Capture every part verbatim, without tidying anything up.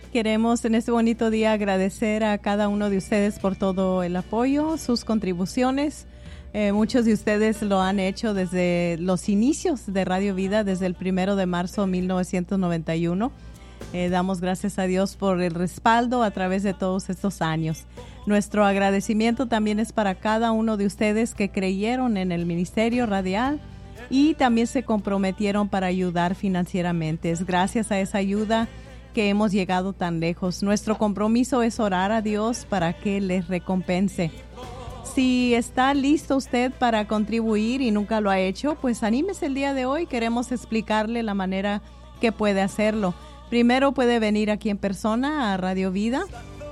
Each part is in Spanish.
Queremos en este bonito día agradecer a cada uno de ustedes por todo el apoyo, sus contribuciones. Eh, muchos de ustedes lo han hecho desde los inicios de Radio Vida, desde el primero de marzo de mil novecientos noventa y uno. Eh, damos gracias a Dios por el respaldo a través de todos estos años. Nuestro agradecimiento también es para cada uno de ustedes que creyeron en el ministerio radial y también se comprometieron para ayudar financieramente. Es gracias a esa ayuda que hemos llegado tan lejos. Nuestro compromiso es orar a Dios para que les recompense. Si está listo usted para contribuir y nunca lo ha hecho, pues anímese el día de hoy. Queremos explicarle la manera que puede hacerlo. Primero puede venir aquí en persona a Radio Vida.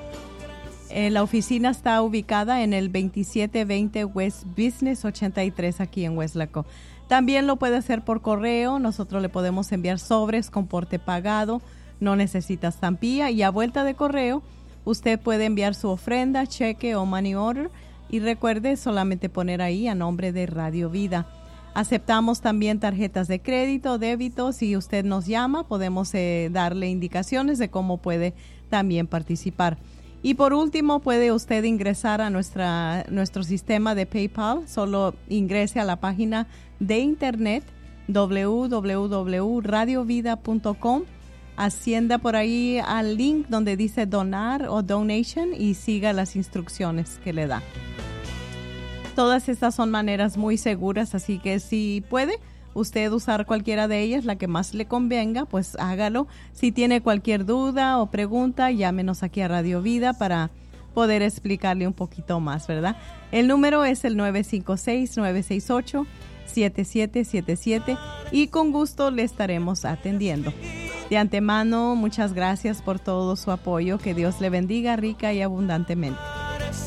Eh, la oficina está ubicada en el veintisiete veinte West Business ochenta y tres aquí en Weslaco. También lo puede hacer por correo. Nosotros le podemos enviar sobres con porte pagado. No necesita estampilla y a vuelta de correo usted puede enviar su ofrenda, cheque o money order y recuerde solamente poner ahí a nombre de Radio Vida. Aceptamos también tarjetas de crédito, débito. Si usted nos llama podemos eh, darle indicaciones de cómo puede también participar. Y por último puede usted ingresar a nuestra, nuestro sistema de PayPal. Solo ingrese a la página de internet doble u doble u doble u punto radio vida punto com. Ascienda por ahí al link donde dice donar o donation y siga las instrucciones que le da. Todas estas son maneras muy seguras, así que si puede usted usar cualquiera de ellas, la que más le convenga, pues hágalo. Si tiene cualquier duda o pregunta, llámenos aquí a Radio Vida para poder explicarle un poquito más, ¿verdad? El número es el nueve cinco seis, nueve seis ocho, siete siete siete siete y con gusto le estaremos atendiendo. De antemano, muchas gracias por todo su apoyo. Que Dios le bendiga rica y abundantemente.